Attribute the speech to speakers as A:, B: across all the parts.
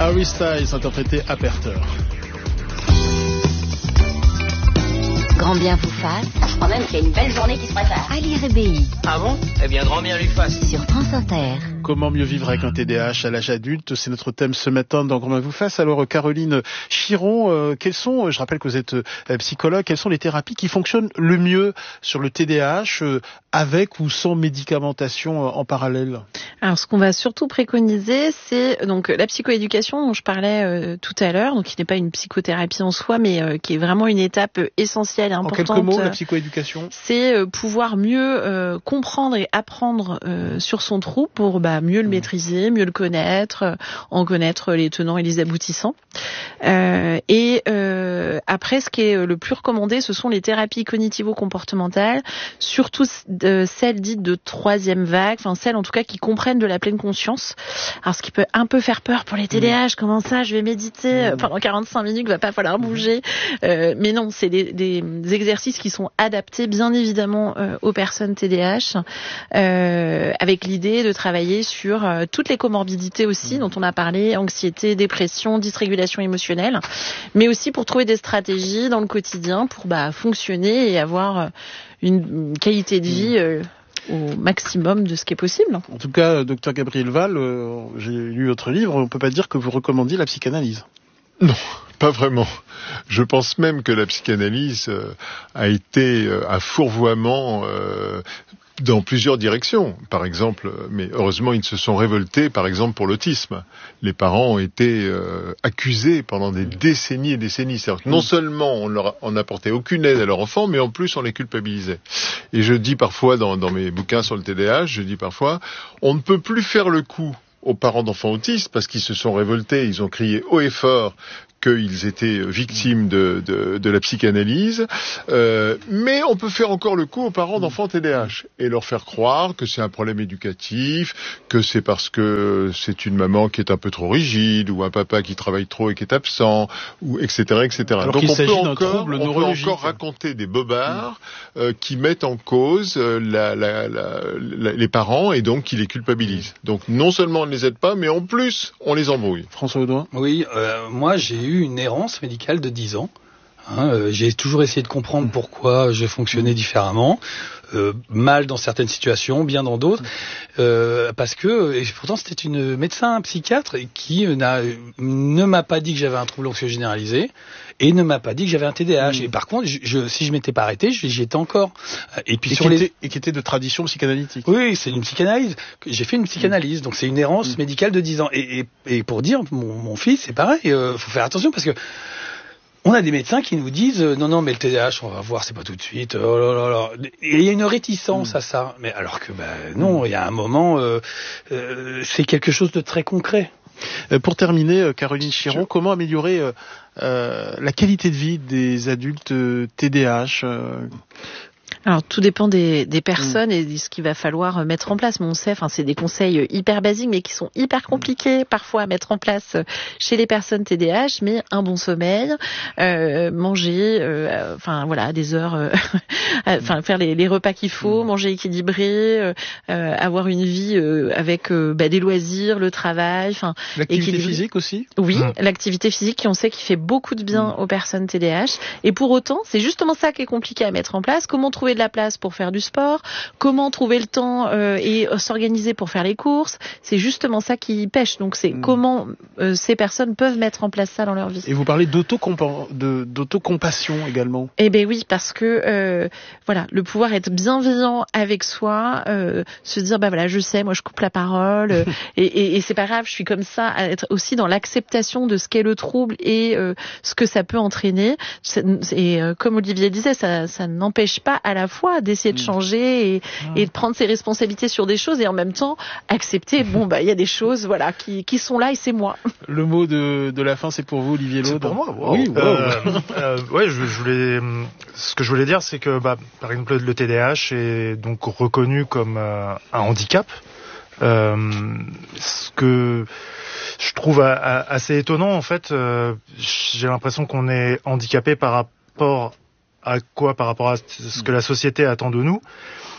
A: Harry Styles interprété Aperteur.
B: Grand bien vous fasse.
C: Je crois même qu'il y a une belle journée qui se prépare.
B: Ali Rebéi.
D: Ah bon ? Eh bien, grand bien lui fasse.
B: Sur France Inter.
A: Comment mieux vivre avec un TDAH à l'âge adulte ? C'est notre thème ce matin dans Grand bien vous fasse. Alors, Caroline Chiron, quelles sont, je rappelle que vous êtes psychologue, quelles sont les thérapies qui fonctionnent le mieux sur le TDAH avec ou sans médicamentation en parallèle ?
E: Alors, ce qu'on va surtout préconiser, c'est donc la psychoéducation dont je parlais tout à l'heure, donc qui n'est pas une psychothérapie en soi, mais qui est vraiment une étape essentielle et importante.
A: En quelques mots, la psychoéducation ?
E: C'est pouvoir mieux comprendre et apprendre sur son trouble pour mieux le maîtriser, mieux le connaître, en connaître les tenants et les aboutissants. Et après, ce qui est le plus recommandé, ce sont les thérapies cognitivo-comportementales, surtout celles dites de troisième vague, enfin celles en tout cas qui comprennent de la pleine conscience. Alors ce qui peut un peu faire peur pour les TDAH, comment ça, je vais méditer pendant 45 minutes, il va pas falloir bouger. Mais non, c'est des exercices qui sont adaptés bien évidemment aux personnes TDAH, avec l'idée de travailler sur toutes les comorbidités aussi dont on a parlé, anxiété, dépression, dysrégulation émotionnelle, mais aussi pour trouver des stratégies dans le quotidien pour fonctionner et avoir une qualité de vie au maximum de ce qui est possible.
A: En tout cas, docteur Gabriel Val, j'ai lu votre livre, on ne peut pas dire que vous recommandiez la psychanalyse.
F: Non, pas vraiment. Je pense même que la psychanalyse a été un fourvoiement dans plusieurs directions. Par exemple, mais heureusement ils se sont révoltés, par exemple pour l'autisme. Les parents ont été accusés pendant des décennies et décennies. C'est-à-dire que non seulement on n'apportait aucune aide à leur enfant, mais en plus on les culpabilisait. Et je dis parfois dans mes bouquins sur le TDAH, on ne peut plus faire le coup aux parents d'enfants autistes parce qu'ils se sont révoltés, ils ont crié haut et fort qu'ils étaient victimes de la psychanalyse, mais on peut faire encore le coup aux parents d'enfants TDAH et leur faire croire que c'est un problème éducatif, que c'est parce que c'est une maman qui est un peu trop rigide ou un papa qui travaille trop et qui est absent, ou etc. etc.
A: Alors
F: donc
A: qu'il
F: on
A: s'agit
F: peut
A: d'un trouble neurologique.
F: encore raconter des bobards qui mettent en cause les parents et donc qui les culpabilisent. Donc non seulement on ne les aide pas, mais en plus on les embrouille.
A: François Audouin ?
G: Oui, moi j'ai eu une errance médicale de 10 ans. J'ai toujours essayé de comprendre pourquoi je fonctionnais différemment, mal dans certaines situations, bien dans d'autres, parce que, et pourtant c'était une médecin, un psychiatre, qui ne m'a pas dit que j'avais un trouble anxieux généralisé, et ne m'a pas dit que j'avais un TDAH. Et par contre, si je m'étais pas arrêté, j'y étais encore. Et puis
A: qui était de tradition psychanalytique.
G: Oui, c'est une psychanalyse. J'ai fait une psychanalyse, donc c'est une errance médicale de 10 ans. Et pour dire, mon fils, c'est pareil, faut faire attention parce que on a des médecins qui nous disent non mais le TDAH on va voir, c'est pas tout de suite. Oh là là là. Et il y a une réticence à ça. Mais alors que non, il y a un moment c'est quelque chose de très concret.
A: Pour terminer, Caroline Chiron, comment améliorer la qualité de vie des adultes TDAH
E: Alors tout dépend des personnes et de ce qu'il va falloir mettre en place. Mais on sait, c'est des conseils hyper basiques, mais qui sont hyper compliqués parfois à mettre en place chez les personnes TDAH. Mais un bon sommeil, manger, des heures, faire les repas qu'il faut, manger équilibré, avoir une vie avec des loisirs, le travail,
A: l'activité physique aussi.
E: Oui, l'activité physique, on sait qu'il fait beaucoup de bien aux personnes TDAH. Et pour autant, c'est justement ça qui est compliqué à mettre en place. Comment trouver de la place pour faire du sport, comment trouver le temps et s'organiser pour faire les courses, c'est justement ça qui pêche. Donc c'est comment ces personnes peuvent mettre en place ça dans leur vie.
A: Et vous parlez d'autocompassion également.
E: Eh bien oui, parce que le pouvoir être bienveillant avec soi, se dire je sais, moi je coupe la parole et c'est pas grave, je suis comme ça, être aussi dans l'acceptation de ce qu'est le trouble et ce que ça peut entraîner. Et comme Olivier disait, ça n'empêche pas à la fois d'essayer de changer et de prendre ses responsabilités sur des choses et en même temps accepter, il y a des choses qui sont là et c'est moi.
A: Le mot de la fin, c'est pour vous, Olivier Laude.
H: C'est pour moi. Wow.
A: Oui,
H: ce que je voulais dire, c'est que par exemple le TDAH est donc reconnu comme un handicap. Ce que je trouve assez étonnant en fait, j'ai l'impression qu'on est handicapé par rapport à ce que la société attend de nous.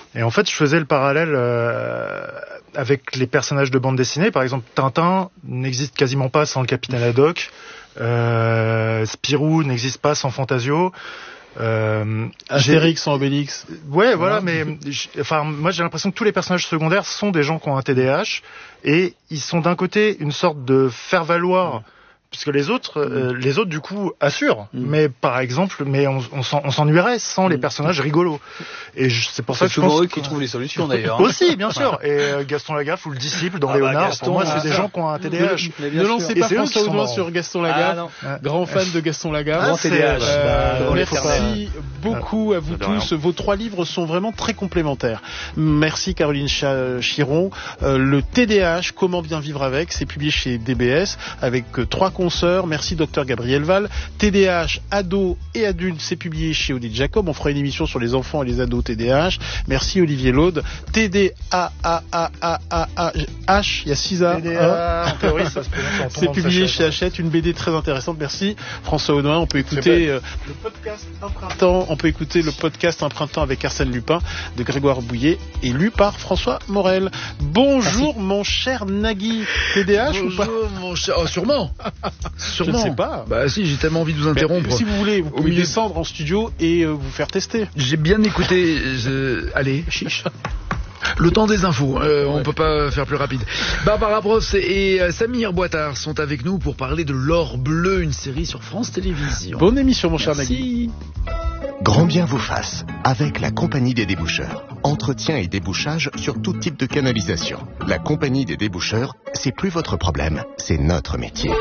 H: Et en fait, je faisais le parallèle avec les personnages de bande dessinée. Par exemple, Tintin n'existe quasiment pas sans le Capitaine Haddock. Spirou n'existe pas sans Fantasio.
A: Astérix sans Obélix.
H: Ouais, voilà, mais moi j'ai l'impression que tous les personnages secondaires sont des gens qui ont un TDAH et ils sont d'un côté une sorte de faire-valoir. Puisque les autres du coup assurent. Mais par exemple, on s'ennuierait sans les personnages rigolos. Et c'est pour ça que je pense
G: souvent eux qui trouvent les solutions d'ailleurs.
H: Aussi, bien sûr. Et Gaston Lagaffe ou le disciple dans Léonard, pour moi, c'est des gens qui ont un TDAH.
A: Ne lancez pas François Audouin sur Gaston Lagaffe. Grand fan de Gaston Lagaffe.
G: Grand TDAH.
A: Merci beaucoup à vous tous. Vos 3 livres sont vraiment très complémentaires. Merci Caroline Chiron. Le TDAH, comment bien vivre avec, c'est publié chez DBS avec 3 consoeurs. Merci Dr Gabriel Val. TDAH, ados et adultes, c'est publié chez Odile Jacob. On fera une émission sur les enfants et les ados TDAH. Merci Olivier Laude. TDAH, il y a 6 A.
H: TDAH, en théorie, ça se prononce.
A: C'est publié chez Hachette, une BD très intéressante. Merci François Audouin. On peut écouter le podcast Un printemps. On peut écouter le podcast Un printemps avec Arsène Lupin de Grégoire Bouillet et lu par François Morel. Bonjour mon cher Nagui. TDAH ou pas?
I: Bonjour mon cher. Oh, sûrement.
A: Je ne sais pas.
I: Bah si, j'ai tellement envie de vous interrompre.
A: Si vous voulez, vous pouvez descendre en studio et vous faire tester.
I: J'ai bien écouté. Allez, chiche. Le temps des infos, on peut pas faire plus rapide. Barbara Brosse et Samir Boitard sont avec nous pour parler de L'Or Bleu, une série sur France Télévisions.
A: Bonne émission mon cher Nagui.
J: Grand bien vous fasse, avec la Compagnie des déboucheurs. Entretien et débouchage sur tout type de canalisation. La Compagnie des déboucheurs, c'est plus votre problème, c'est notre métier.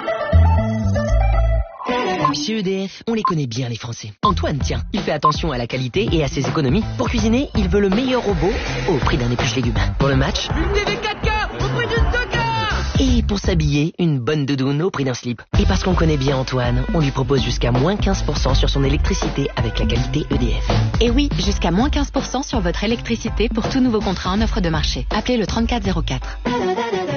K: Chez EDF, on les connaît bien les Français. Antoine, tiens, il fait attention à la qualité et à ses économies. Pour cuisiner, il veut le meilleur robot au prix d'un épluche légumes. Pour le match, une TV 4K au prix d'une 2K. Et pour s'habiller, une bonne doudoune au prix d'un slip. Et parce qu'on connaît bien Antoine, on lui propose jusqu'à moins 15% sur son électricité avec la qualité EDF.
B: Et oui, jusqu'à moins 15% sur votre électricité pour tout nouveau contrat en offre de marché. Appelez le 3404.